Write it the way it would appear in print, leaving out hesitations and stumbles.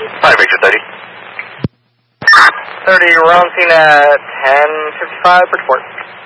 Hi, Victor 30. 30, we're on scene at 10:55, report.